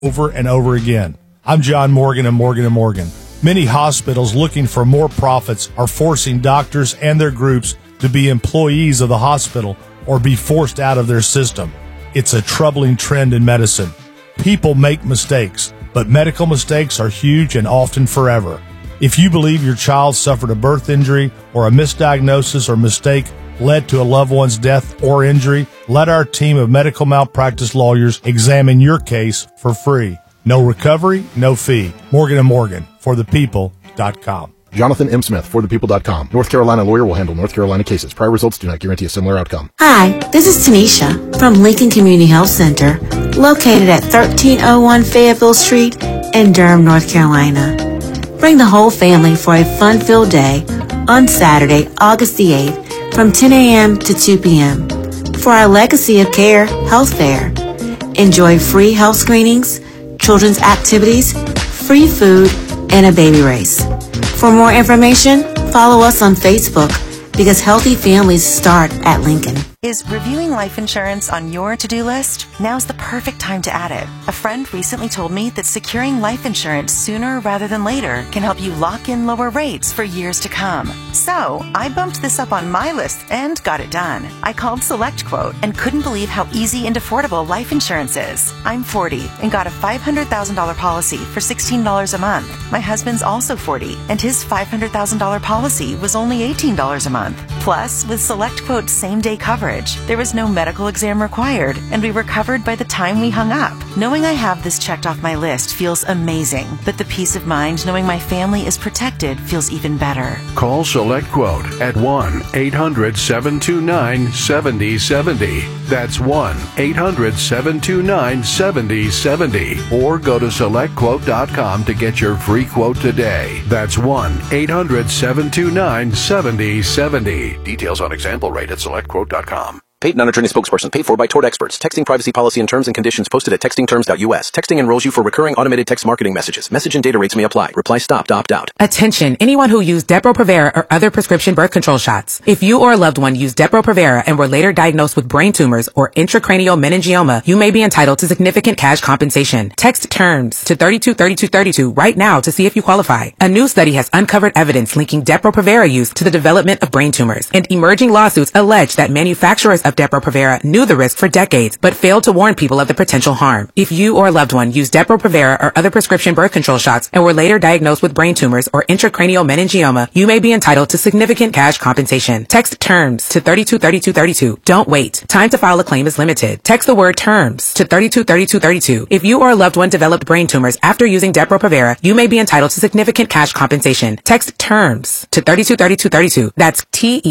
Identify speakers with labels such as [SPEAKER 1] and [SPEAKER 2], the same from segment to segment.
[SPEAKER 1] over and over again. I'm John Morgan of Morgan & Morgan. Many hospitals looking for more profits are forcing doctors and their groups to be employees of the hospital or be forced out of their system. It's a troubling trend in medicine. People make mistakes, but medical mistakes are huge and often forever. If you believe your child suffered a birth injury or a misdiagnosis or mistake led to a loved one's death or injury, let our team of medical malpractice lawyers examine your case for free. No recovery, no fee. Morgan & Morgan, forthepeople.com.
[SPEAKER 2] Jonathan M. Smith, forthepeople.com. North Carolina lawyer will handle North Carolina cases. Prior results do not guarantee a similar outcome.
[SPEAKER 3] Hi, this is Tanisha from Lincoln Community Health Center, located at 1301 Fayetteville Street in Durham, North Carolina. Bring the whole family for a fun-filled day on Saturday, August the 8th from 10 a.m. to 2 p.m. for our Legacy of Care Health Fair. Enjoy free health screenings, children's activities, free food, and a baby race. For more information, follow us on Facebook because healthy families start at Lincoln.
[SPEAKER 4] Is reviewing life insurance on your to-do list? Now's the perfect time to add it. A friend recently told me that securing life insurance sooner rather than later can help you lock in lower rates for years to come. So I bumped this up on my list and got it done. I called SelectQuote and couldn't believe how easy and affordable life insurance is. I'm 40 and got a $500,000 policy for $16 a month. My husband's also 40 and his $500,000 policy was only $18 a month. Plus, with SelectQuote's same-day coverage, there was no medical exam required, and we were covered by the time we hung up. Knowing I have this checked off my list feels amazing, but the peace of mind knowing my family is protected feels even better.
[SPEAKER 5] Call SelectQuote at 1-800-729-7070. That's 1-800-729-7070. Or go to SelectQuote.com to get your free quote today. That's 1-800-729-7070. Details on example rate at SelectQuote.com.
[SPEAKER 6] Paid non-attorney spokesperson paid for by Tort Experts. Texting privacy policy and terms and conditions posted at textingterms.us. Texting enrolls you for recurring automated text marketing messages. Message and data rates may apply. Reply stop to opt out.
[SPEAKER 7] Attention, anyone who used Depo-Provera or other prescription birth control shots. If you or a loved one used Depo-Provera and were later diagnosed with brain tumors or intracranial meningioma, you may be entitled to significant cash compensation. Text terms to 323232 right now to see if you qualify. A new study has uncovered evidence linking Depo-Provera use to the development of brain tumors, and emerging lawsuits allege that manufacturers of Depo-Provera knew the risk for decades, but failed to warn people of the potential harm. If you or a loved one used Depo-Provera or other prescription birth control shots and were later diagnosed with brain tumors or intracranial meningioma, you may be entitled to significant cash compensation. Text terms to 323232. Don't wait. Time to file a claim is limited. Text the word terms to 323232. If you or a loved one developed brain tumors after using Depo-Provera, you may be entitled to significant cash compensation. Text terms to 323232. That's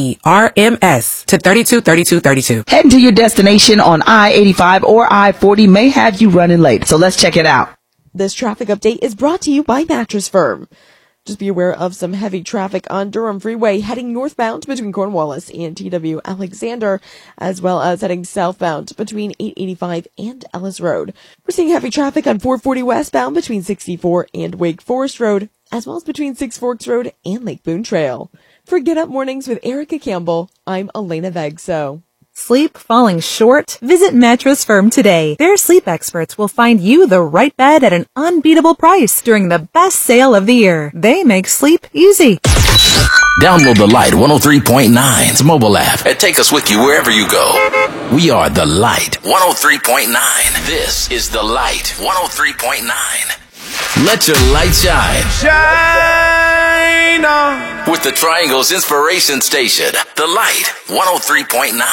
[SPEAKER 7] TERMS to 323232.
[SPEAKER 8] Heading to your destination on I-85 or I-40 may have you running late, so let's check it out.
[SPEAKER 9] This traffic update is brought to you by Mattress Firm. Just be aware of some heavy traffic on Durham Freeway heading northbound between Cornwallis and TW Alexander, as well as heading southbound between 885 and Ellis Road. We're seeing heavy traffic on 440 westbound between 64 and Wake Forest Road, as well as between Six Forks Road and Lake Boone Trail. For Get Up Mornings with Erica Campbell, I'm Elena Vegso.
[SPEAKER 10] Sleep falling short? Visit Mattress Firm today. Their sleep experts will find you the right bed at an unbeatable price during the best sale of the year. They make sleep easy.
[SPEAKER 11] Download the Light 103.9's mobile app and take us with you wherever you go. We are the Light 103.9. This is the Light 103.9. Let your light shine. Shine on. With the Triangle's inspiration station, the Light 103.9.